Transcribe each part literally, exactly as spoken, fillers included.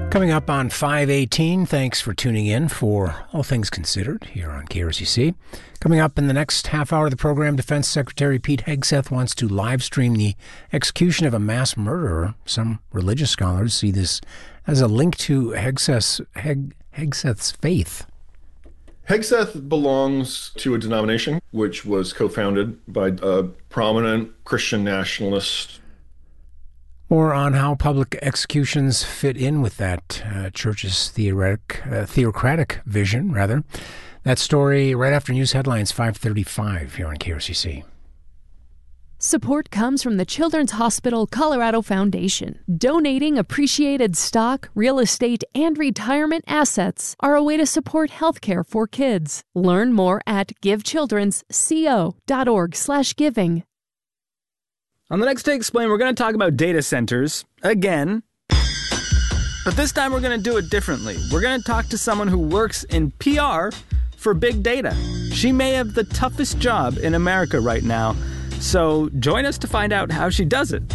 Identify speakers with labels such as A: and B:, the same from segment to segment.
A: Coming up on five eighteen, thanks for tuning in for All Things Considered here on K R C C. Coming up in the next half hour of the program, Defense Secretary Pete Hegseth wants to live stream the execution of a mass murderer. Some religious scholars see this as a link to Hegseth's, Heg, Hegseth's faith.
B: Hegseth belongs to a denomination which was co-founded by a prominent Christian nationalist.
A: More on how public executions fit in with that uh, church's theoretic, uh, theocratic vision, rather. That story right after news headlines, five thirty-five here on K R C C.
C: Support comes from the Children's Hospital Colorado Foundation. Donating appreciated stock, real estate, and retirement assets are a way to support healthcare for kids. Learn more at givechildrensco.org slash giving.
D: On the next Take Explain, we're going to talk about data centers again. But this time we're going to do it differently. We're going to talk to someone who works in P R for big data. She may have the toughest job in America right now. So join us to find out how she does it.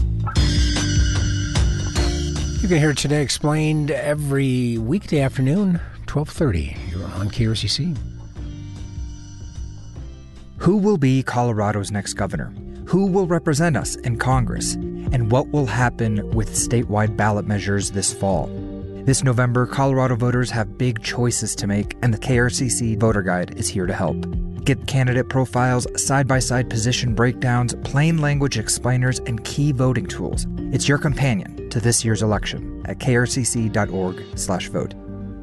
A: You can hear it Today Explained every weekday afternoon, twelve thirty. You're on K R C C.
E: Who will be Colorado's next governor? Who will represent us in Congress? And what will happen with statewide ballot measures this fall? This November, Colorado voters have big choices to make, and the K R C C Voter Guide is here to help. Get candidate profiles, side-by-side position breakdowns, plain language explainers, and key voting tools. It's your companion to this year's election at krcc.org slash vote.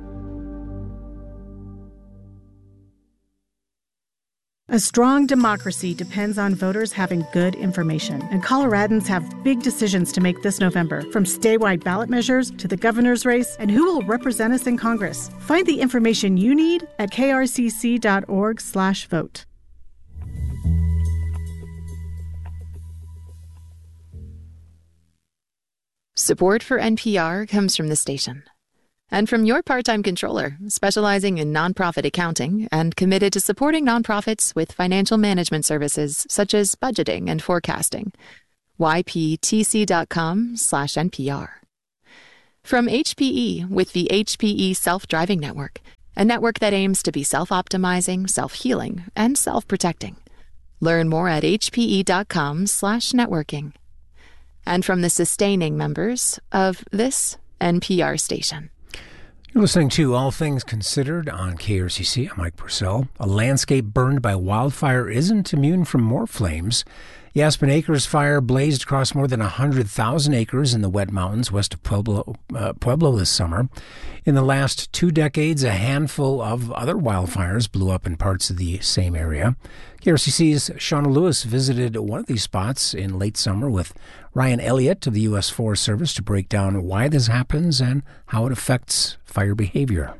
F: A strong democracy depends on voters having good information, and Coloradans have big decisions to make this November, from statewide ballot measures to the governor's race and who will represent us in Congress. Find the information you need at krcc.org slash vote.
G: Support for N P R comes from the station. And from your part-time controller, specializing in nonprofit accounting and committed to supporting nonprofits with financial management services such as budgeting and forecasting. yptc.com slash NPR. From H P E with the H P E Self-Driving Network, a network that aims to be self-optimizing, self-healing, and self-protecting. Learn more at hpe.com slash networking. And from the sustaining members of this N P R station.
A: You're listening to All Things Considered on K R C C. I'm Mike Purcell. A landscape burned by wildfire isn't immune from more flames. The Aspen Acres fire blazed across more than one hundred thousand acres in the Wet Mountains west of Pueblo, uh, Pueblo this summer. In the last two decades, a handful of other wildfires blew up in parts of the same area. K R C C's Shauna Lewis visited one of these spots in late summer with Ryan Elliott of the U S Forest Service to break down why this happens and how it affects fire behavior.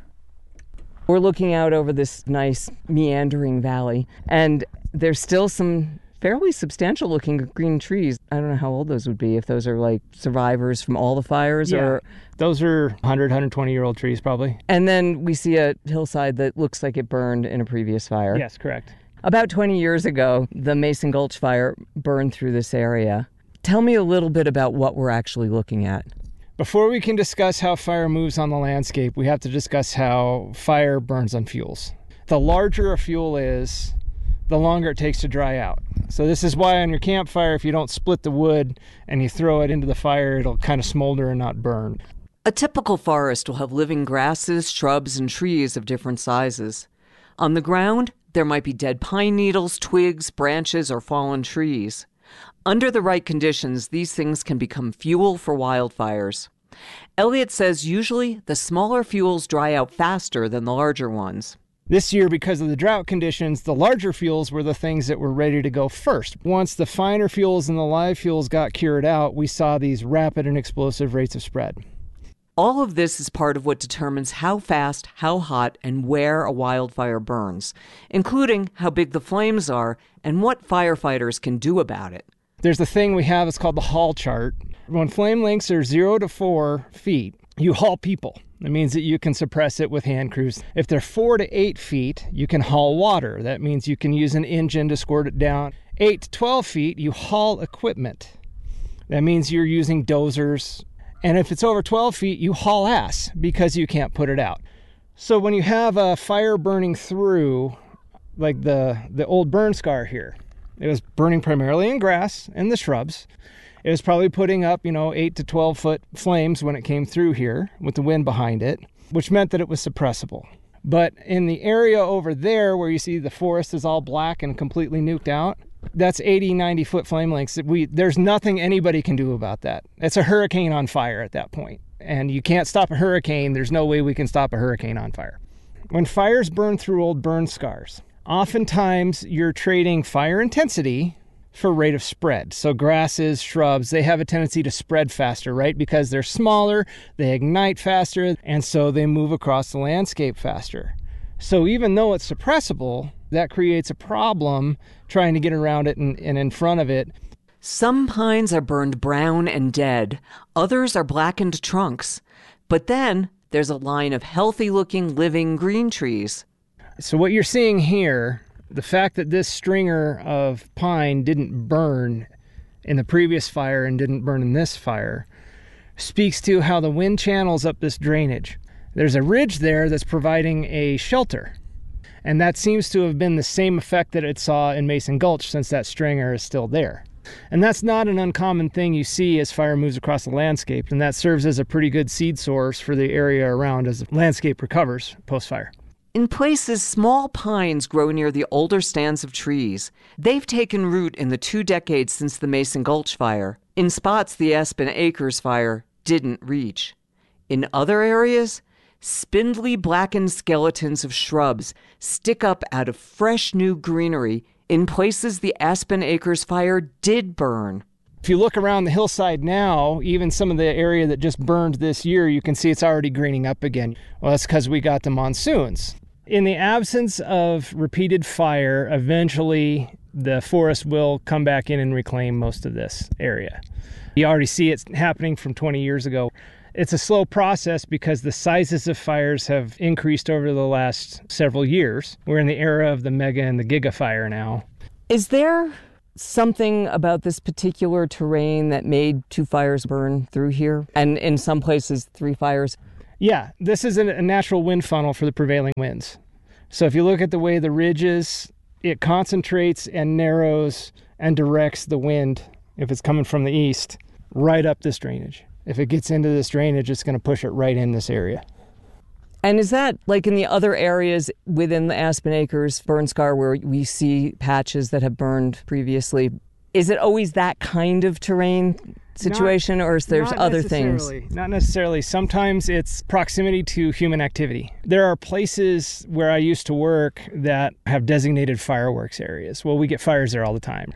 H: We're looking out over this nice meandering valley, and there's still some fairly substantial looking green trees. I don't know how old those would be, if those are like survivors from all the fires.
D: Yeah.
H: Or
D: Those are one hundred, one hundred twenty year old trees probably.
H: And then we see a hillside that looks like it burned in a previous fire.
D: Yes, correct.
H: About twenty years ago, the Mason Gulch fire burned through this area. Tell me a little bit about what we're actually looking at.
D: Before we can discuss how fire moves on the landscape, we have to discuss how fire burns on fuels. The larger a fuel is, the longer it takes to dry out. So this is why on your campfire, if you don't split the wood and you throw it into the fire, it'll kind of smolder and not burn.
I: A typical forest will have living grasses, shrubs, and trees of different sizes. On the ground, there might be dead pine needles, twigs, branches, or fallen trees. Under the right conditions, these things can become fuel for wildfires. Elliott says usually the smaller fuels dry out faster than the larger ones.
D: This year, because of the drought conditions, the larger fuels were the things that were ready to go first. Once the finer fuels and the live fuels got cured out, we saw these rapid and explosive rates of spread.
I: All of this is part of what determines how fast, how hot, and where a wildfire burns, including how big the flames are and what firefighters can do about it.
D: There's a thing we have, it's called the haul chart. When flame lengths are zero to four feet, you haul people. That means that you can suppress it with hand crews. If they're four to eight feet, you can haul water. That means you can use an engine to squirt it down. Eight to twelve feet, you haul equipment. That means you're using dozers. And if it's over twelve feet, you haul ass because you can't put it out. So when you have a fire burning through, like the, the old burn scar here, it was burning primarily in grass and the shrubs. It was probably putting up, you know, eight to twelve foot flames when it came through here with the wind behind it, which meant that it was suppressible. But in the area over there where you see the forest is all black and completely nuked out, that's eighty, ninety foot flame lengths. We, there's nothing anybody can do about that. It's a hurricane on fire at that point. And you can't stop a hurricane. There's no way we can stop a hurricane on fire. When fires burn through old burn scars, oftentimes you're trading fire intensity for rate of spread. So grasses, shrubs, they have a tendency to spread faster, right? Because they're smaller, they ignite faster, and so they move across the landscape faster. So even though it's suppressible, that creates a problem trying to get around it and, and in front of it.
I: Some pines are burned brown and dead. Others are blackened trunks. But then there's a line of healthy-looking living green trees.
D: So what you're seeing here, the fact that this stringer of pine didn't burn in the previous fire and didn't burn in this fire, speaks to how the wind channels up this drainage. There's a ridge there that's providing a shelter. And that seems to have been the same effect that it saw in Mason Gulch, since that stringer is still there. And that's not an uncommon thing you see as fire moves across the landscape, and that serves as a pretty good seed source for the area around as the landscape recovers post-fire.
I: In places, small pines grow near the older stands of trees. They've taken root in the two decades since the Mason Gulch fire. In spots, the Aspen Acres fire didn't reach. In other areas, spindly blackened skeletons of shrubs stick up out of fresh new greenery in places the Aspen Acres fire did burn.
D: If you look around the hillside now, even some of the area that just burned this year, you can see it's already greening up again. Well, that's because we got the monsoons. In the absence of repeated fire, eventually the forest will come back in and reclaim most of this area. You already see it happening from twenty years ago. It's a slow process because the sizes of fires have increased over the last several years. We're in the era of the mega and the giga fire now.
H: Is there something about this particular terrain that made two fires burn through here? And in some places, three fires?
D: Yeah, this is a natural wind funnel for the prevailing winds. So if you look at the way the ridge is, it concentrates and narrows and directs the wind, if it's coming from the east, right up this drainage. If it gets into this drainage, it's going to push it right in this area.
H: And is that like in the other areas within the Aspen Acres burn scar where we see patches that have burned previously? Is it always that kind of terrain situation, not, or is there other things?
D: Not necessarily. Sometimes it's proximity to human activity. There are places where I used to work that have designated fireworks areas. Well, we get fires there all the time.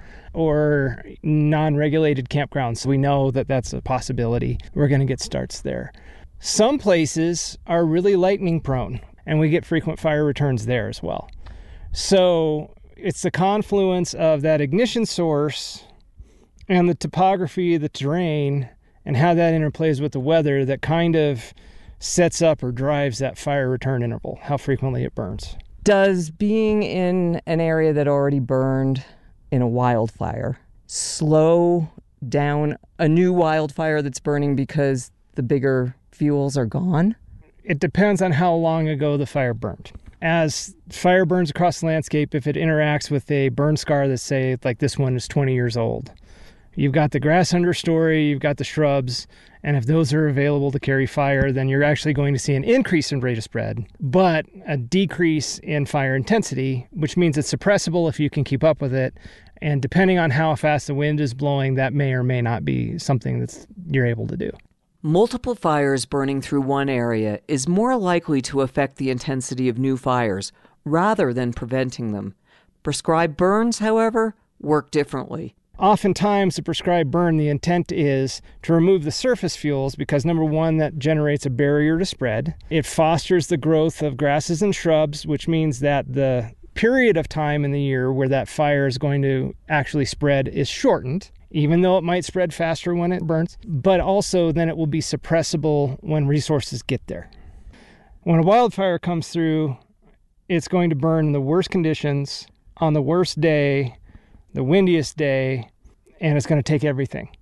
D: Or non-regulated campgrounds. We know that that's a possibility. We're going to get starts there. Some places are really lightning prone, and we get frequent fire returns there as well. So it's the confluence of that ignition source and the topography of the terrain and how that interplays with the weather that kind of sets up or drives that fire return interval, how frequently it burns.
H: Does being in an area that already burned in a wildfire slow down a new wildfire that's burning because the bigger fuels are gone?
D: It depends on how long ago the fire burned. As fire burns across the landscape, if it interacts with a burn scar that, say, like this one is twenty years old, you've got the grass understory, you've got the shrubs, and if those are available to carry fire, then you're actually going to see an increase in rate of spread, but a decrease in fire intensity, which means it's suppressible if you can keep up with it. And depending on how fast the wind is blowing, that may or may not be something that you're able to do.
I: Multiple fires burning through one area is more likely to affect the intensity of new fires rather than preventing them. Prescribed burns, however, work differently.
D: Oftentimes, the prescribed burn, the intent is to remove the surface fuels because, number one, that generates a barrier to spread. It fosters the growth of grasses and shrubs, which means that the period of time in the year where that fire is going to actually spread is shortened, even though it might spread faster when it burns, but also then it will be suppressible when resources get there. When a wildfire comes through, it's going to burn in the worst conditions, on the worst day, the windiest day, and it's going to take everything.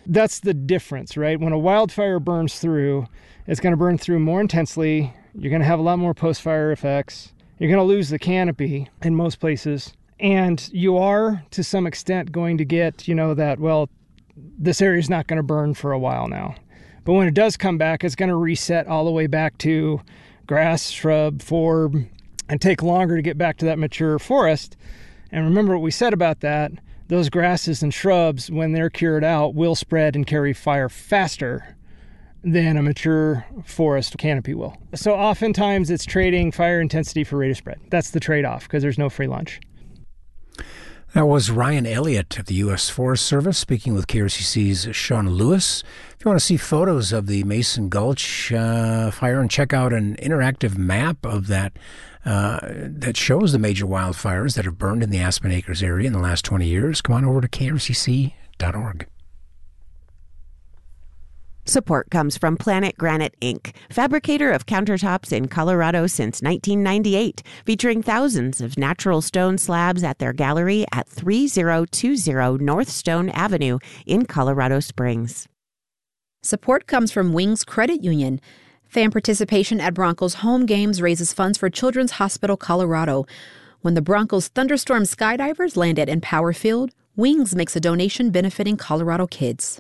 J: That's the difference, right? When a wildfire burns through, it's going to burn through more intensely. You're going to have a lot more post-fire effects. You're going to lose the canopy in most places. And you are, to some extent, going to get, you know, that, well, this area is not going to burn for a while now. But when it does come back, it's going to reset all the way back to grass, shrub, forb, and take longer to get back to that mature forest. And remember what we said about that. Those grasses and shrubs, when they're cured out, will spread and carry fire faster than a mature forest canopy will. So oftentimes it's trading fire intensity for rate of spread. That's the trade-off, because there's no free lunch.
A: That was Ryan Elliott of the U S Forest Service speaking with K R C C's Sean Lewis. If you want to see photos of the Mason Gulch uh, fire and check out an interactive map of that uh, that shows the major wildfires that have burned in the Aspen Acres area in the last twenty years, come on over to K R C C dot org.
K: Support comes from Planet Granite Incorporated, fabricator of countertops in Colorado since nineteen ninety-eight, featuring thousands of natural stone slabs at their gallery at thirty twenty North Stone Avenue in Colorado Springs.
L: Support comes from Wings Credit Union. Fan participation at Broncos home games raises funds for Children's Hospital Colorado. When the Broncos Thunderstorm skydivers land at Empower Field, Wings makes a donation benefiting Colorado kids.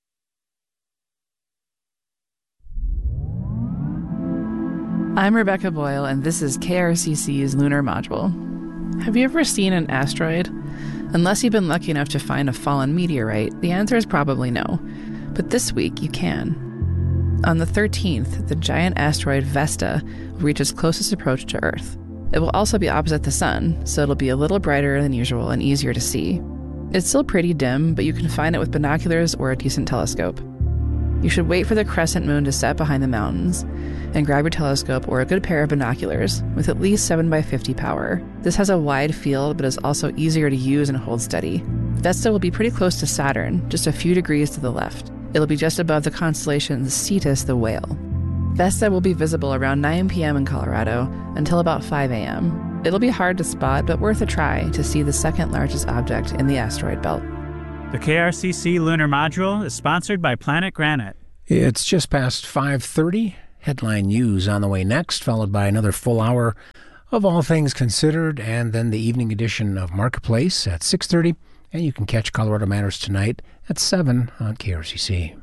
M: I'm Rebecca Boyle, and this is K R C C's Lunar Module. Have you ever seen an asteroid? Unless you've been lucky enough to find a fallen meteorite, the answer is probably no. But this week, you can. On the thirteenth, the giant asteroid Vesta will reach its closest approach to Earth. It will also be opposite the Sun, so it'll be a little brighter than usual and easier to see. It's still pretty dim, but you can find it with binoculars or a decent telescope. You should wait for the crescent moon to set behind the mountains and grab your telescope or a good pair of binoculars with at least seven by fifty power. This has a wide field but is also easier to use and hold steady. Vesta will be pretty close to Saturn, just a few degrees to the left. It'll be just above the constellation Cetus the Whale. Vesta will be visible around nine p.m. in Colorado until about five a.m. It'll be hard to spot, but worth a try to see the second largest object in the asteroid belt.
N: The K R C C Lunar Module is sponsored by Planet Granite.
A: It's just past five thirty. Headline news on the way next, followed by another full hour of All Things Considered, and then the evening edition of Marketplace at six thirty. And you can catch Colorado Matters tonight at seven on K R C C.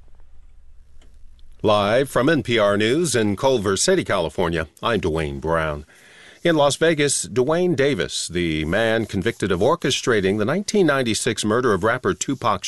O: Live from N P R News in Culver City, California, I'm Dwayne Brown. In Las Vegas, Dwayne Davis, the man convicted of orchestrating the nineteen ninety-six murder of rapper Tupac